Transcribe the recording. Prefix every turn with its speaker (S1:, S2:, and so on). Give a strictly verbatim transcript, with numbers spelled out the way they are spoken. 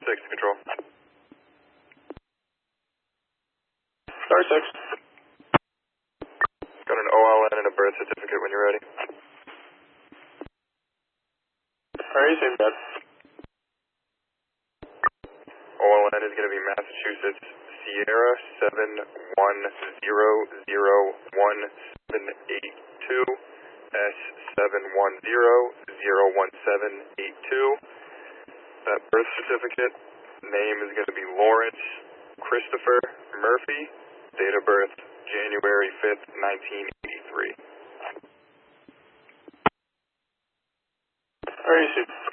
S1: six to control.
S2: Star six.
S1: Got an O L N and a birth certificate when you're ready.
S2: Alright, same dad.
S1: O L N is going to be Massachusetts Sierra seven one zero zero one seven eight two S seven one zero zero one seven eight two. That birth certificate name is going to be Lawrence Christopher Murphy. Date of birth January fifth, nineteen eighty-three.
S2: Alright, same.